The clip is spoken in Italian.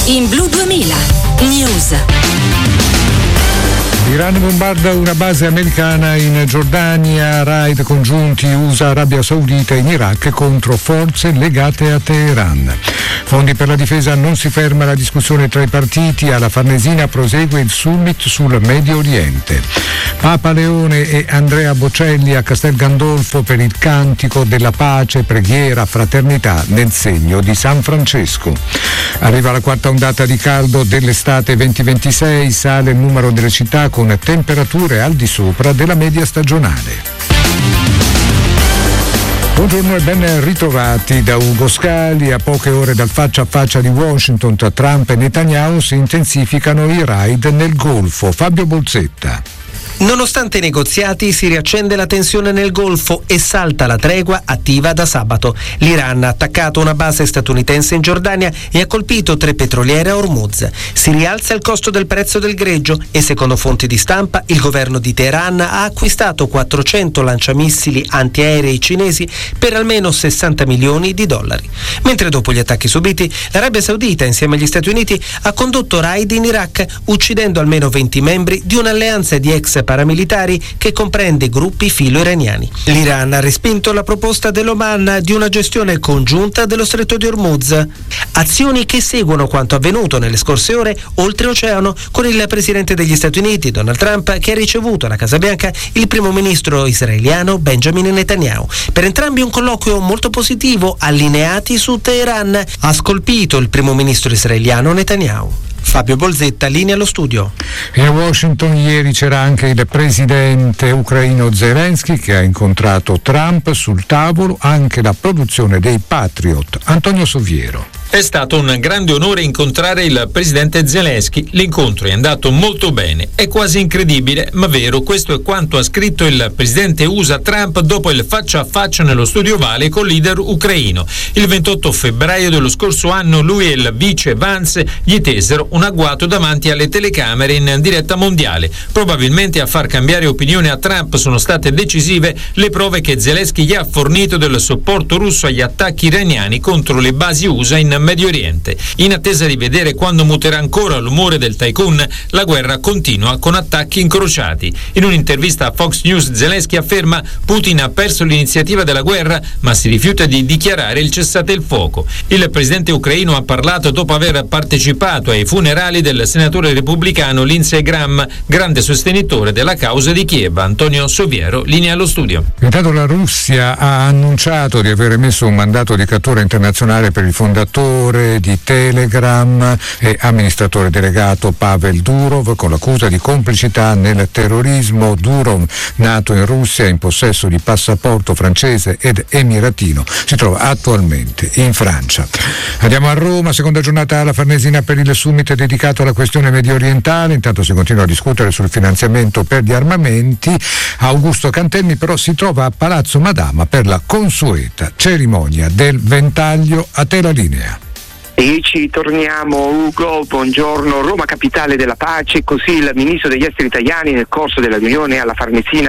In Blu 2000 News. L'Iran bombarda una base americana in Giordania, raid congiunti USA-Arabia Saudita in Iraq contro forze legate a Teheran. Fondi per la difesa, non si ferma la discussione tra i partiti, alla Farnesina prosegue il summit sul Medio Oriente. Papa Leone e Andrea Bocelli a Castel Gandolfo per il cantico della pace, preghiera, fraternità nel segno di San Francesco. Arriva la quarta ondata di caldo dell'estate 2026, sale il numero delle città con temperature al di sopra della media stagionale. Buongiorno e ben ritrovati da Ugo Scali. A poche ore dal faccia a faccia di Washington tra Trump e Netanyahu si intensificano i raid nel Golfo. Fabio Bolzetta. Nonostante i negoziati, si riaccende la tensione nel Golfo e salta la tregua attiva da sabato. L'Iran ha attaccato una base statunitense in Giordania e ha colpito 3 petroliere a Hormuz. Si rialza il costo del prezzo del greggio e, secondo fonti di stampa, il governo di Teheran ha acquistato 400 lanciamissili antiaerei cinesi per almeno $60 milioni. Mentre dopo gli attacchi subiti, l'Arabia Saudita, insieme agli Stati Uniti, ha condotto raid in Iraq, uccidendo almeno 20 membri di un'alleanza di ex paramilitari che comprende gruppi filo-iraniani. L'Iran ha respinto la proposta dell'Oman di una gestione congiunta dello stretto di Hormuz. Azioni che seguono quanto avvenuto nelle scorse ore oltreoceano con il presidente degli Stati Uniti, Donald Trump, che ha ricevuto alla Casa Bianca il primo ministro israeliano Benjamin Netanyahu. Per entrambi un colloquio molto positivo, allineati su Teheran. Ha scolpito il primo ministro israeliano Netanyahu. Fabio Bolzetta, linea allo studio. E a Washington ieri c'era anche il presidente ucraino Zelensky che ha incontrato Trump, sul tavolo anche la produzione dei Patriot. Antonio Soviero. È stato un grande onore incontrare il presidente Zelensky. L'incontro è andato molto bene. È quasi incredibile, ma vero. Questo è quanto ha scritto il presidente USA Trump dopo il faccia a faccia nello studio Ovale col leader ucraino. Il 28 febbraio dello scorso anno lui e il vice Vance gli tesero un agguato davanti alle telecamere in diretta mondiale. Probabilmente a far cambiare opinione a Trump sono state decisive le prove che Zelensky gli ha fornito del supporto russo agli attacchi iraniani contro le basi USA in Medio Oriente. In attesa di vedere quando muterà ancora l'umore del tycoon, la guerra continua con attacchi incrociati. In un'intervista a Fox News Zelensky afferma: Putin ha perso l'iniziativa della guerra, ma si rifiuta di dichiarare il cessate il fuoco. Il presidente ucraino ha parlato dopo aver partecipato ai funerali del senatore repubblicano Lindsey Graham, grande sostenitore della causa di Kiev. Antonio Soviero, linea allo studio. Intanto la Russia ha annunciato di aver emesso un mandato di cattura internazionale per il fondatore di Telegram e amministratore delegato Pavel Durov con l'accusa di complicità nel terrorismo. Durov, nato in Russia, in possesso di passaporto francese ed emiratino, si trova attualmente in Francia. Andiamo a Roma, seconda giornata alla Farnesina per il summit dedicato alla questione medio orientale. Intanto si continua a discutere sul finanziamento per gli armamenti. Augusto Cantelmi però si trova a Palazzo Madama per la consueta cerimonia del ventaglio. A te la linea. E ci torniamo, Ugo, buongiorno. Roma capitale della pace, così il ministro degli esteri italiani nel corso della riunione alla Farnesina